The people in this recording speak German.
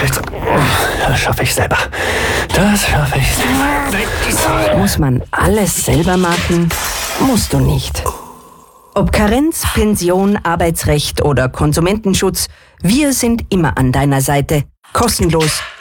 Das schaffe ich selber. Muss man alles selber machen? Musst du nicht. Ob Karenz, Pension, Arbeitsrecht oder Konsumentenschutz, wir sind immer an deiner Seite. Kostenlos